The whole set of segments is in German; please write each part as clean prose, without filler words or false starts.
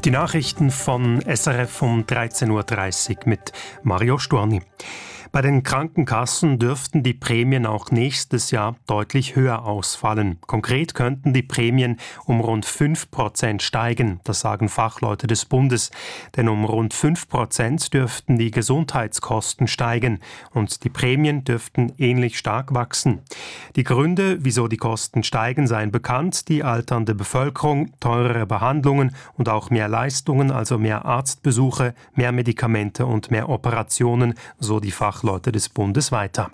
Die Nachrichten von SRF um 13.30 Uhr mit Mario Storni. Bei den Krankenkassen dürften die Prämien auch nächstes Jahr deutlich höher ausfallen. Konkret könnten die Prämien um rund 5% steigen, das sagen Fachleute des Bundes. Denn um rund 5% dürften die Gesundheitskosten steigen und die Prämien dürften ähnlich stark wachsen. Die Gründe, wieso die Kosten steigen, seien bekannt: die alternde Bevölkerung, teurere Behandlungen und auch mehr Leistungen, also mehr Arztbesuche, mehr Medikamente und mehr Operationen, so die Fachleute des Bundes weiter.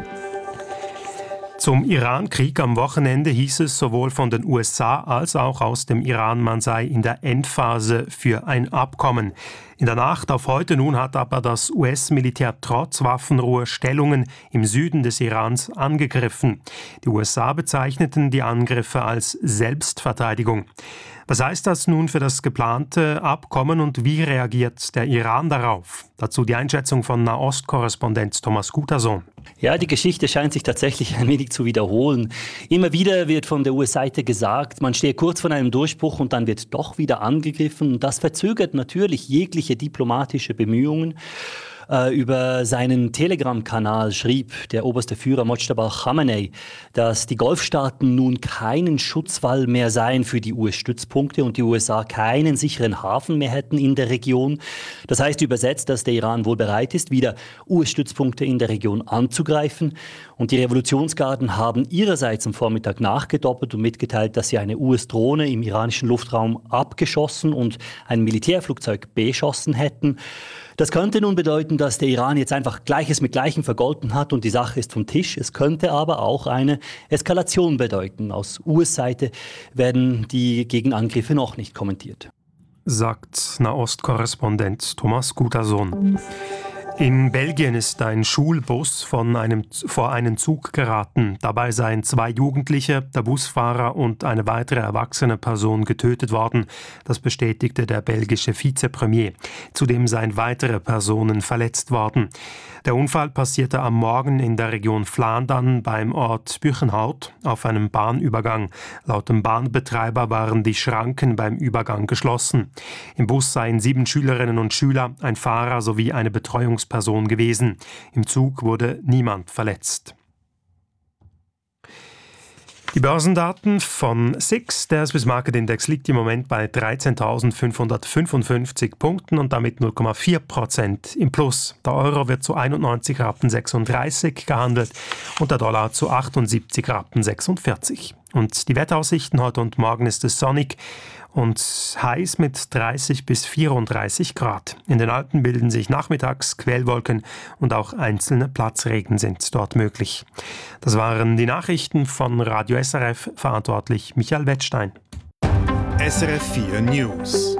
Zum Iran-Krieg am Wochenende hieß es sowohl von den USA als auch aus dem Iran, man sei in der Endphase für ein Abkommen. In der Nacht auf heute nun hat aber das US-Militär trotz Waffenruhe Stellungen im Süden des Irans angegriffen. Die USA bezeichneten die Angriffe als Selbstverteidigung. Was heißt das nun für das geplante Abkommen und wie reagiert der Iran darauf? Dazu die Einschätzung von Nahost-Korrespondent Thomas Gutersohn. Ja, die Geschichte scheint sich tatsächlich ein wenig zu wiederholen. Immer wieder wird von der US-Seite gesagt, man stehe kurz vor einem Durchbruch und dann wird doch wieder angegriffen. Und das verzögert natürlich jegliche diplomatische Bemühungen. Über seinen Telegram-Kanal schrieb der oberste Führer Mojtaba Khamenei, dass die Golfstaaten nun keinen Schutzwall mehr seien für die US-Stützpunkte und die USA keinen sicheren Hafen mehr hätten in der Region. Das heißt übersetzt, dass der Iran wohl bereit ist, wieder US-Stützpunkte in der Region anzugreifen. Und die Revolutionsgarden haben ihrerseits am Vormittag nachgedoppelt und mitgeteilt, dass sie eine US-Drohne im iranischen Luftraum abgeschossen und ein Militärflugzeug beschossen hätten. Das könnte nun bedeuten, dass der Iran jetzt einfach Gleiches mit Gleichem vergolten hat und die Sache ist vom Tisch. Es könnte aber auch eine Eskalation bedeuten. Aus US-Seite werden die Gegenangriffe noch nicht kommentiert. Sagt Nahost-Korrespondent Thomas Gutersohn. In Belgien ist ein Schulbus vor einen Zug geraten. Dabei seien 2 Jugendliche, der Busfahrer und eine weitere erwachsene Person getötet worden. Das bestätigte der belgische Vizepremier. Zudem seien weitere Personen verletzt worden. Der Unfall passierte am Morgen in der Region Vlaanderen beim Ort Buchenhout auf einem Bahnübergang. Laut dem Bahnbetreiber waren die Schranken beim Übergang geschlossen. Im Bus seien 7 Schülerinnen und Schüler, ein Fahrer sowie eine Betreuungsperson gewesen. Im Zug wurde niemand verletzt. Die Börsendaten von SIX, der Swiss Market Index, liegt im Moment bei 13.555 Punkten und damit 0,4% im Plus. Der Euro wird zu 91,36 Rappen gehandelt und der Dollar zu 78,46 Rappen. Und die Wetteraussichten heute und morgen ist es sonnig und heiß mit 30 bis 34 Grad. In den Alpen bilden sich nachmittags Quellwolken und auch einzelne Platzregen sind dort möglich. Das waren die Nachrichten von Radio SRF, verantwortlich Michael Wettstein. SRF 4 News.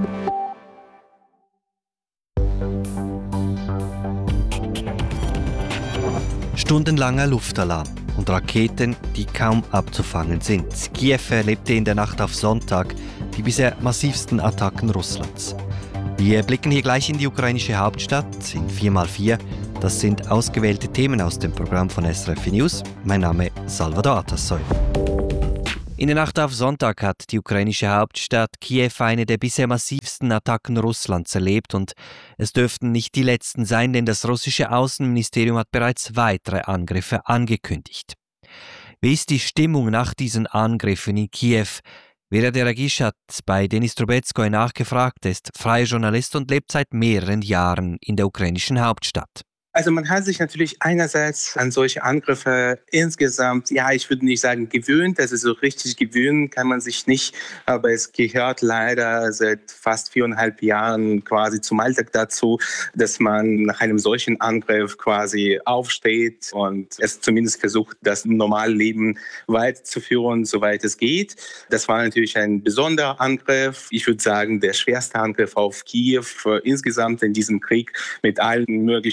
Stundenlanger Luftalarm und Raketen, die kaum abzufangen sind. Kiew erlebte in der Nacht auf Sonntag die bisher massivsten Attacken Russlands. Wir blicken hier gleich in die ukrainische Hauptstadt in 4x4. Das sind ausgewählte Themen aus dem Programm von SRF News. Mein Name ist Salvador Atassoy. In der Nacht auf Sonntag hat die ukrainische Hauptstadt Kiew eine der bisher massivsten Attacken Russlands erlebt und es dürften nicht die letzten sein, denn das russische Außenministerium hat bereits weitere Angriffe angekündigt. Wie ist die Stimmung nach diesen Angriffen in Kiew? Vera Deragisch hat bei Denis Trubetskoy nachgefragt, er ist freier Journalist und lebt seit mehreren Jahren in der ukrainischen Hauptstadt. Also man hat sich natürlich einerseits an solche Angriffe insgesamt, ich würde nicht sagen gewöhnt, also so richtig gewöhnen kann man sich nicht, aber es gehört leider seit fast 4,5 Jahren quasi zum Alltag dazu, dass man nach einem solchen Angriff quasi aufsteht und es zumindest versucht, das normale Leben weiterzuführen, soweit es geht. Das war natürlich ein besonderer Angriff. Ich würde sagen, der schwerste Angriff auf Kiew insgesamt in diesem Krieg mit allen möglichen Raketen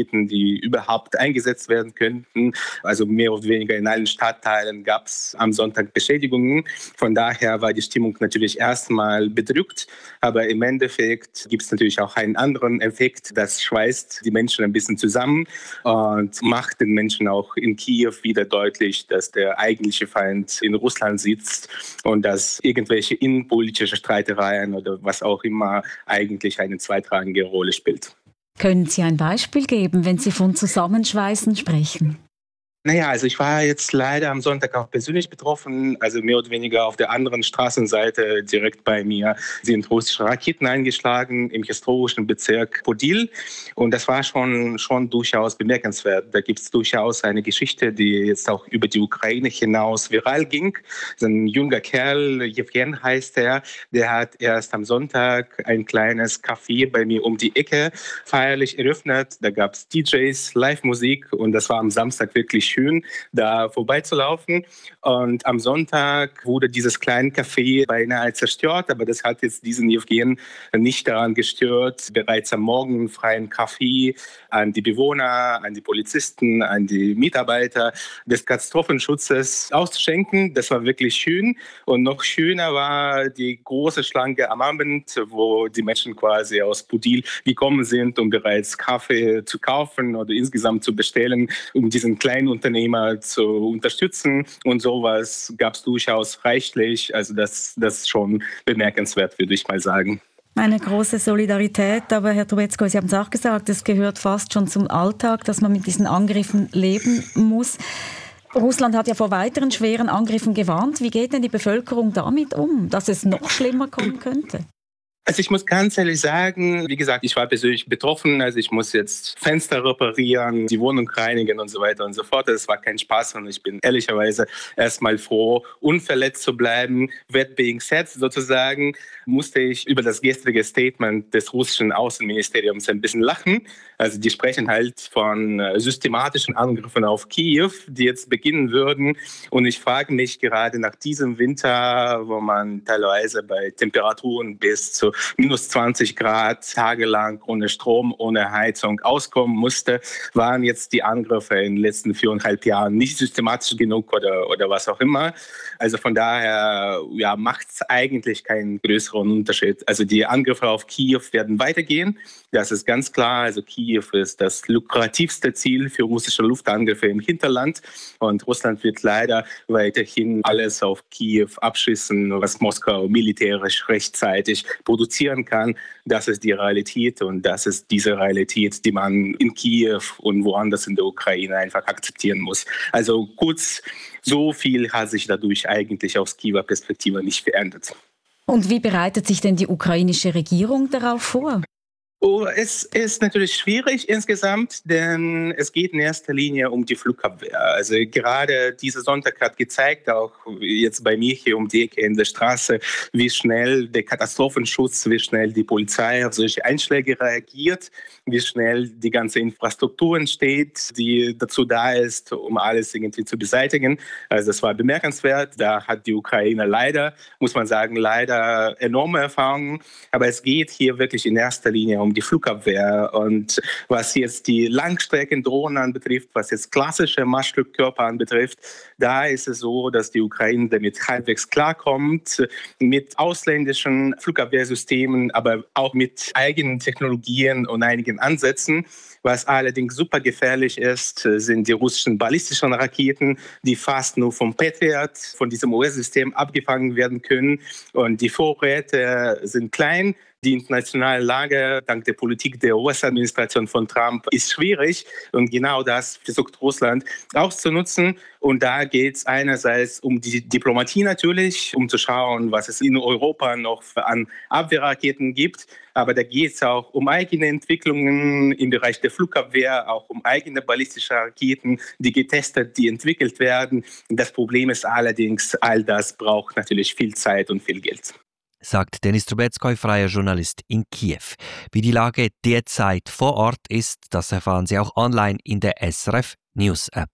Raketen, die überhaupt eingesetzt werden könnten. Also mehr oder weniger in allen Stadtteilen gab es am Sonntag Beschädigungen. Von daher war die Stimmung natürlich erstmal bedrückt. Aber im Endeffekt gibt es natürlich auch einen anderen Effekt. Das schweißt die Menschen ein bisschen zusammen und macht den Menschen auch in Kiew wieder deutlich, dass der eigentliche Feind in Russland sitzt und dass irgendwelche innenpolitische Streitereien oder was auch immer eigentlich eine zweitrangige Rolle spielt. Können Sie ein Beispiel geben, wenn Sie von Zusammenschweißen sprechen? Naja, also ich war jetzt leider am Sonntag auch persönlich betroffen, also mehr oder weniger auf der anderen Straßenseite direkt bei mir sind russische Raketen eingeschlagen im historischen Bezirk Podil und das war schon durchaus bemerkenswert. Da gibt es durchaus eine Geschichte, die jetzt auch über die Ukraine hinaus viral ging. So ein junger Kerl, Jewgen heißt er, der hat erst am Sonntag ein kleines Café bei mir um die Ecke feierlich eröffnet. Da gab es DJs, Live-Musik und das war am Samstag wirklich schön, da vorbeizulaufen. Und am Sonntag wurde dieses kleine Café beinahe zerstört, aber das hat jetzt diesen Jewgen nicht daran gestört, bereits am Morgen einen freien Kaffee an die Bewohner, an die Polizisten, an die Mitarbeiter des Katastrophenschutzes auszuschenken. Das war wirklich schön. Und noch schöner war die große Schlange am Abend, wo die Menschen quasi aus Podil gekommen sind, um bereits Kaffee zu kaufen oder insgesamt zu bestellen, um diesen kleinen Unternehmer zu unterstützen. Und sowas gab es durchaus reichlich. Also das ist schon bemerkenswert, würde ich mal sagen. Eine große Solidarität, aber Herr Trubezko, Sie haben es auch gesagt, es gehört fast schon zum Alltag, dass man mit diesen Angriffen leben muss. Russland hat ja vor weiteren schweren Angriffen gewarnt. Wie geht denn die Bevölkerung damit um, dass es noch schlimmer kommen könnte? Also ich muss ganz ehrlich sagen, wie gesagt, ich war persönlich betroffen, also ich muss jetzt Fenster reparieren, die Wohnung reinigen und so weiter und so fort. Das war kein Spaß und ich bin ehrlicherweise erstmal froh, unverletzt zu bleiben. That being said, sozusagen, musste ich über das gestrige Statement des russischen Außenministeriums ein bisschen lachen. Also die sprechen halt von systematischen Angriffen auf Kiew, die jetzt beginnen würden. Und ich frage mich gerade nach diesem Winter, wo man teilweise bei Temperaturen bis zu minus 20 Grad tagelang ohne Strom, ohne Heizung auskommen musste, waren jetzt die Angriffe in den letzten 4,5 Jahren nicht systematisch genug oder was auch immer. Also von daher macht es eigentlich keinen größeren Unterschied. Also die Angriffe auf Kiew werden weitergehen. Das ist ganz klar. Also Kiew ist das lukrativste Ziel für russische Luftangriffe im Hinterland. Und Russland wird leider weiterhin alles auf Kiew abschießen, was Moskau militärisch rechtzeitig produzieren kann. Das ist die Realität und das ist diese Realität, die man in Kiew und woanders in der Ukraine einfach akzeptieren muss. Also kurz, so viel hat sich dadurch eigentlich aus Kiewer Perspektive nicht verändert. Und wie bereitet sich denn die ukrainische Regierung darauf vor? Oh, es ist natürlich schwierig insgesamt, denn es geht in erster Linie um die Flugabwehr. Also gerade dieser Sonntag hat gezeigt, auch jetzt bei mir hier um die Ecke in der Straße, wie schnell der Katastrophenschutz, wie schnell die Polizei auf solche Einschläge reagiert, wie schnell die ganze Infrastruktur entsteht, die dazu da ist, um alles irgendwie zu beseitigen. Also das war bemerkenswert. Da hat die Ukraine leider, muss man sagen, enorme Erfahrungen. Aber es geht hier wirklich in erster Linie um die Flugabwehr. Und was jetzt die Langstreckendrohnen anbetrifft, was jetzt klassische Marschflugkörper anbetrifft, da ist es so, dass die Ukraine damit halbwegs klarkommt, mit ausländischen Flugabwehrsystemen, aber auch mit eigenen Technologien und einigen Ansätzen. Was allerdings super gefährlich ist, sind die russischen ballistischen Raketen, die fast nur vom Patriot, von diesem US-System abgefangen werden können. Und die Vorräte sind klein. Die internationale Lage dank der Politik der US-Administration von Trump ist schwierig und genau das versucht Russland auszunutzen. Und da geht es einerseits um die Diplomatie natürlich, um zu schauen, was es in Europa noch an Abwehrraketen gibt. Aber da geht es auch um eigene Entwicklungen im Bereich der Flugabwehr, auch um eigene ballistische Raketen, die getestet, die entwickelt werden. Das Problem ist allerdings, all das braucht natürlich viel Zeit und viel Geld. Sagt Denis Trubezko, freier Journalist in Kiew. Wie die Lage derzeit vor Ort ist, das erfahren Sie auch online in der SRF News App.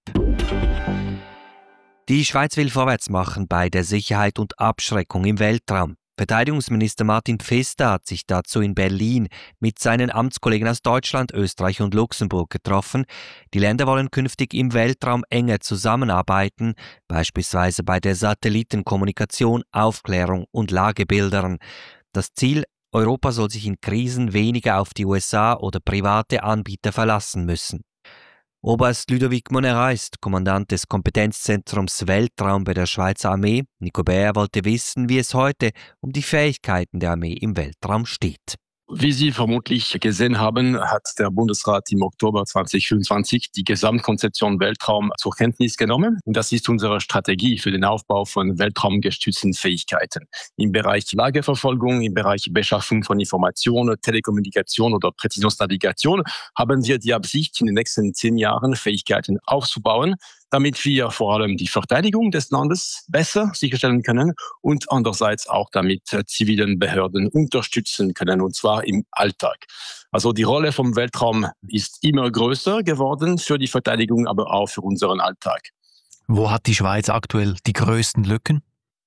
Die Schweiz will vorwärts machen bei der Sicherheit und Abschreckung im Weltraum. Verteidigungsminister Martin Pfister hat sich dazu in Berlin mit seinen Amtskollegen aus Deutschland, Österreich und Luxemburg getroffen. Die Länder wollen künftig im Weltraum enger zusammenarbeiten, beispielsweise bei der Satellitenkommunikation, Aufklärung und Lagebildern. Das Ziel: Europa soll sich in Krisen weniger auf die USA oder private Anbieter verlassen müssen. Oberst Ludovic Monnerat ist Kommandant des Kompetenzzentrums Weltraum bei der Schweizer Armee. Nico Bär wollte wissen, wie es heute um die Fähigkeiten der Armee im Weltraum steht. Wie Sie vermutlich gesehen haben, hat der Bundesrat im Oktober 2025 die Gesamtkonzeption Weltraum zur Kenntnis genommen. Und das ist unsere Strategie für den Aufbau von weltraumgestützten Fähigkeiten. Im Bereich Lageverfolgung, im Bereich Beschaffung von Informationen, Telekommunikation oder Präzisionsnavigation haben wir die Absicht, in den nächsten 10 Jahren Fähigkeiten aufzubauen, damit wir vor allem die Verteidigung des Landes besser sicherstellen können und andererseits auch damit zivilen Behörden unterstützen können, und zwar im Alltag. Also die Rolle vom Weltraum ist immer größer geworden für die Verteidigung, aber auch für unseren Alltag. Wo hat die Schweiz aktuell die größten Lücken?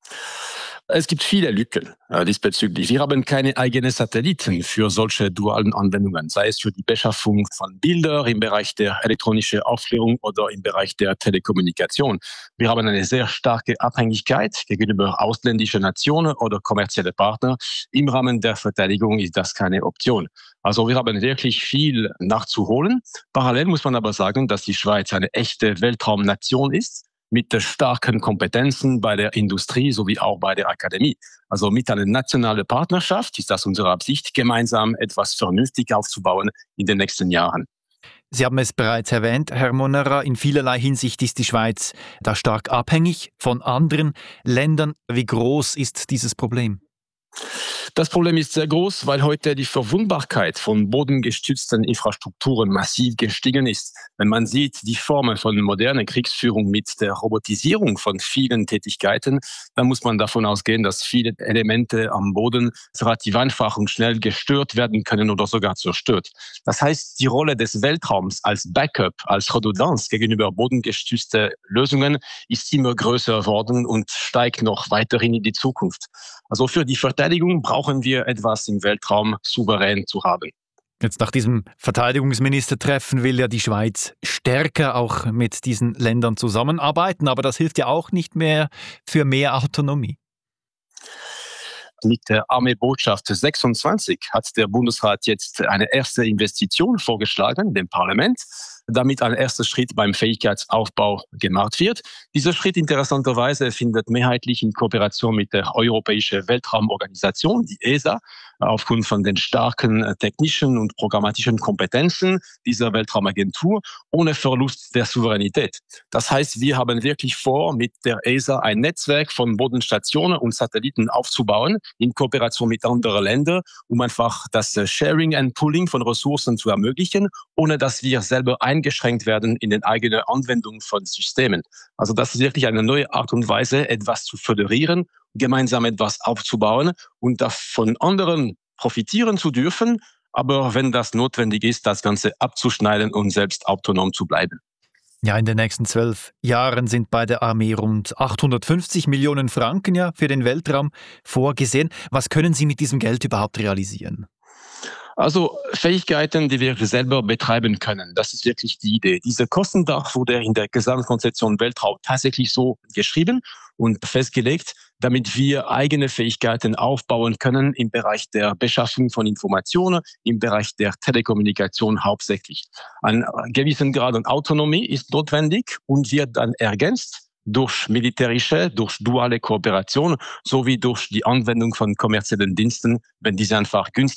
Es gibt viele Lücken diesbezüglich. Wir haben keine eigenen Satelliten für solche dualen Anwendungen, sei es für die Beschaffung von Bildern im Bereich der elektronischen Aufklärung oder im Bereich der Telekommunikation. Wir haben eine sehr starke Abhängigkeit gegenüber ausländischen Nationen oder kommerziellen Partnern. Im Rahmen der Verteidigung ist das keine Option. Also wir haben wirklich viel nachzuholen. Parallel muss man aber sagen, dass die Schweiz eine echte Weltraumnation ist, mit starken Kompetenzen bei der Industrie sowie auch bei der Akademie. Also mit einer nationalen Partnerschaft ist das unsere Absicht, gemeinsam etwas vernünftig aufzubauen in den nächsten Jahren. Sie haben es bereits erwähnt, Herr Monnerat, in vielerlei Hinsicht ist die Schweiz da stark abhängig von anderen Ländern. Wie groß ist dieses Problem? Das Problem ist sehr groß, weil heute die Verwundbarkeit von bodengestützten Infrastrukturen massiv gestiegen ist. Wenn man sieht, die Formen von moderner Kriegsführung mit der Robotisierung von vielen Tätigkeiten, dann muss man davon ausgehen, dass viele Elemente am Boden relativ einfach und schnell gestört werden können oder sogar zerstört. Das heißt, die Rolle des Weltraums als Backup, als Redundanz gegenüber bodengestützten Lösungen ist immer größer geworden und steigt noch weiterhin in die Zukunft. Also für die Verteidigung brauchen wir etwas im Weltraum souverän zu haben. Jetzt nach diesem Verteidigungsministertreffen will ja die Schweiz stärker auch mit diesen Ländern zusammenarbeiten, aber das hilft ja auch nicht mehr für mehr Autonomie. Mit der Armeebotschaft 26 hat der Bundesrat jetzt eine erste Investition vorgeschlagen, dem Parlament, damit ein erster Schritt beim Fähigkeitsaufbau gemacht wird. Dieser Schritt interessanterweise findet mehrheitlich in Kooperation mit der Europäischen Weltraumorganisation, die ESA, aufgrund von den starken technischen und programmatischen Kompetenzen dieser Weltraumagentur, ohne Verlust der Souveränität. Das heißt, wir haben wirklich vor, mit der ESA ein Netzwerk von Bodenstationen und Satelliten aufzubauen, in Kooperation mit anderen Ländern, um einfach das Sharing and Pooling von Ressourcen zu ermöglichen, ohne dass wir selber eingeschränkt werden in den eigenen Anwendungen von Systemen. Also das ist wirklich eine neue Art und Weise, etwas zu föderieren, gemeinsam etwas aufzubauen und von anderen profitieren zu dürfen, aber wenn das notwendig ist, das Ganze abzuschneiden und selbst autonom zu bleiben. Ja, in den nächsten 12 Jahren sind bei der Armee rund 850 Millionen Franken für den Weltraum vorgesehen. Was können Sie mit diesem Geld überhaupt realisieren? Also Fähigkeiten, die wir selber betreiben können, das ist wirklich die Idee. Dieser Kostendach wurde in der Gesamtkonzeption Weltraum tatsächlich so geschrieben und festgelegt, damit wir eigene Fähigkeiten aufbauen können im Bereich der Beschaffung von Informationen, im Bereich der Telekommunikation hauptsächlich. Ein gewissen Grad an Autonomie ist notwendig und wird dann ergänzt durch militärische, durch duale Kooperation sowie durch die Anwendung von kommerziellen Diensten, wenn diese einfach günstig